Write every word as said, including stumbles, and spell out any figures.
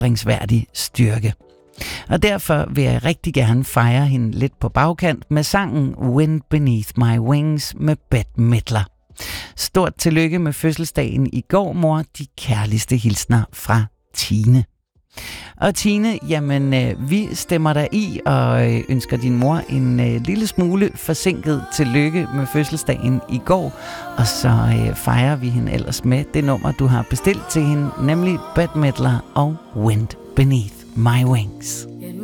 beundringsværdig styrke. Og derfor vil jeg rigtig gerne fejre hende lidt på bagkant med sangen Wind Beneath My Wings med Bette Midler. Stort tillykke med fødselsdagen i går, mor. De kærligste hilsner fra Tine. Og Tine, jamen øh, vi stemmer dig i og øh, ønsker din mor en øh, lille smule forsinket tillykke med fødselsdagen i går. Og så øh, fejrer vi hende ellers med det nummer, du har bestilt til hende, nemlig Bette Midler og Wind Beneath My Wings.